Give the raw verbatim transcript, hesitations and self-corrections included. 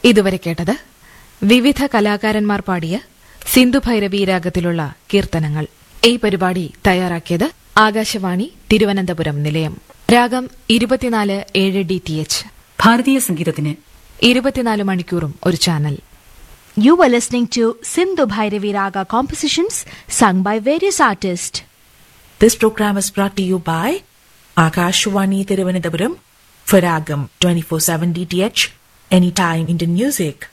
ഇതുവരെ കേട്ടത് വിവിധ കലാകാരന്മാർ പാടിയ സിന്ധുഭൈരവി രാഗത്തിലുള്ള കീർത്തനങ്ങൾ. ഈ പരിപാടി തയ്യാറാക്കിയത് ആകാശവാണി തിരുവനന്തപുരം നിലയം. രാഗം ഇരുപത്തിനാല് ഏഴ് ഡി ടി എച്ച്. ഭാരതീയ സംഗീതത്തിന് ഇരുപത്തിനാല് മണിക്കൂറും ഒരു channel. You were listening to Sindhu Bhairavi Raga compositions sung by various artists. This program is brought to you by Akashvani Thiruvananthapuram for Ragam twenty-four seven D T H, anytime Indian music.